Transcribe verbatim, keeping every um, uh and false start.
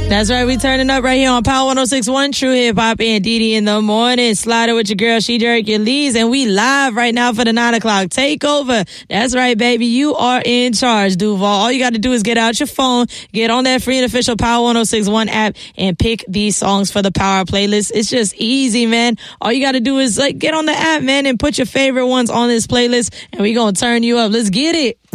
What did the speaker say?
That's right. We turning up right here on Power one oh six point one, True Hip Hop and Didi in the morning. Slide it with your girl, She Derek Lees, and we live right now for the nine o'clock takeover. That's right, baby. You are in charge, Duval. All you got to do is get out your phone, get on that free and official Power one oh six point one app, and pick these songs for the Power playlist. It's just easy, man. All you got to do is like get on the app, man, and put your favorite ones on this playlist, and we gonna turn you up. Let's get it.